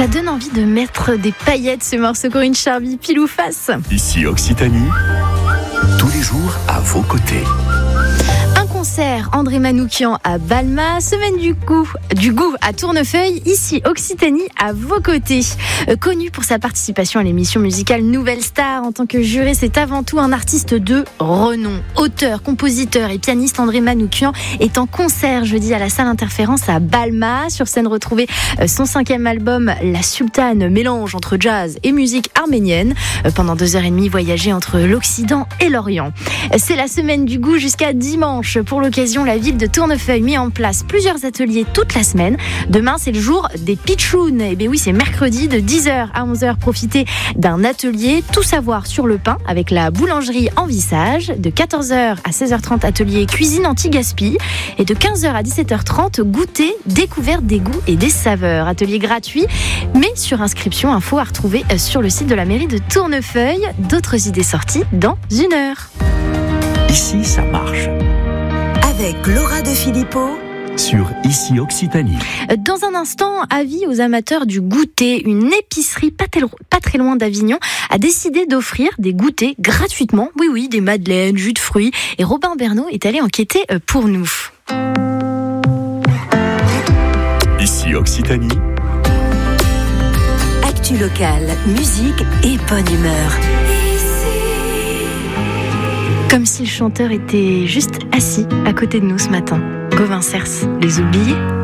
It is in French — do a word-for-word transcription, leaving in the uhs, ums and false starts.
Ça donne envie de mettre des paillettes, ce morceau Corinne Charby, pile ou face. Ici Occitanie, tous les jours à vos côtés. Concert André Manoukian à Balma, semaine du goût, du goût à Tournefeuille, ici Occitanie à vos côtés. Euh, connu pour sa participation à l'émission musicale Nouvelle Star en tant que juré, c'est avant tout un artiste de renom. Auteur, compositeur et pianiste, André Manoukian est en concert jeudi à la salle Interférence à Balma. Sur scène, retrouvez son cinquième album La Sultane, mélange entre jazz et musique arménienne. Euh, pendant deux heures et demie, voyager entre l'Occident et l'Orient. C'est la semaine du goût jusqu'à dimanche. Pour l'occasion, la ville de Tournefeuille met en place plusieurs ateliers toute la semaine. Demain, c'est le jour des pitchounes. Et bien oui, c'est mercredi de dix heures à onze heures. Profitez d'un atelier Tout savoir sur le pain avec la boulangerie en Vissage. De quatorze heures à seize heures trente, atelier cuisine anti-gaspi. Et de quinze heures à dix-sept heures trente, goûter, découverte des goûts et des saveurs. Atelier gratuit, mais sur inscription, info à retrouver sur le site de la mairie de Tournefeuille. D'autres idées sorties dans une heure. Ici, ça marche. Avec Laura de Filippo sur Ici Occitanie. Dans un instant, avis aux amateurs du goûter. Une épicerie pas, tel, pas très loin d'Avignon a décidé d'offrir des goûters gratuitement. Oui, oui, des madeleines, jus de fruits. Et Robin Bernot est allé enquêter pour nous. Ici Occitanie. Actu locale, musique et bonne humeur. Comme si le chanteur était juste assis à côté de nous ce matin. Gauvin Cers, les oubliés.